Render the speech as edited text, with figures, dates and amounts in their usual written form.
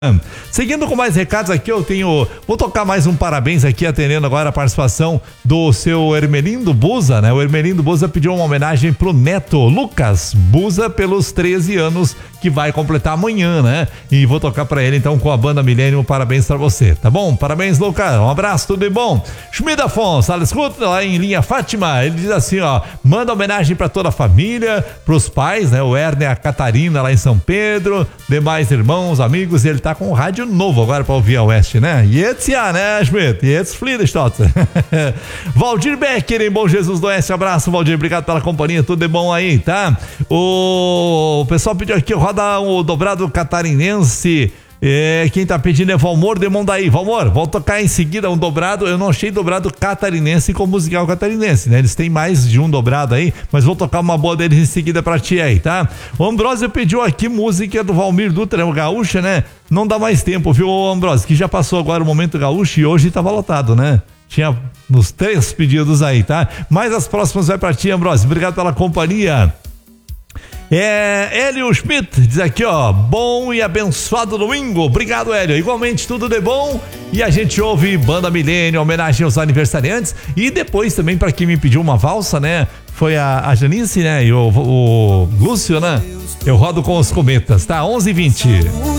Seguindo com mais recados aqui, vou tocar mais um parabéns aqui, atendendo agora a participação do seu Hermelindo Buza, né? O Hermelindo Buza pediu uma homenagem pro neto Lucas Buza pelos 13 anos que vai completar amanhã, né? E vou tocar pra ele então com a banda Milênio, parabéns pra você, tá bom? Parabéns, Lucas, um abraço, tudo de bom. Schmid Afonso, ela escuta lá em linha Fátima, ele diz assim, ó, manda homenagem pra toda a família, pros pais, né? O Erner e a Catarina lá em São Pedro, demais irmãos, amigos, e ele tá com um rádio novo agora pra ouvir a Oeste, né? Jetzt ja, né, Schmidt? Jetzt Friedestadt. Valdir Becker, em Bom Jesus do Oeste, abraço, Valdir, obrigado pela companhia, tudo de bom aí, tá? O pessoal pediu aqui, roda o dobrado catarinense. Quem tá pedindo é Valmor de Mondaí. Valmor, vou tocar em seguida um dobrado. Eu não achei dobrado catarinense com musical catarinense, né? Eles têm mais de um dobrado aí, mas vou tocar uma boa deles em seguida pra ti aí, tá? O Ambrósio pediu aqui música do Valmir Dutra, o Gaúcha, né? Não dá mais tempo, viu, Ambrósio? Que já passou agora o momento Gaúcho e hoje tava lotado, né? Tinha nos 3 pedidos aí, tá? Mas as próximas vai pra ti, Ambrósio. Obrigado pela companhia. Hélio Schmidt diz aqui, ó, bom e abençoado domingo. Obrigado, Hélio, igualmente tudo de bom. E a gente ouve Banda Milênio, homenagem aos aniversariantes. E depois também, para quem me pediu uma valsa, né, foi a Janice, né, e o Lúcio, né. Eu rodo com os cometas, tá? 11h20.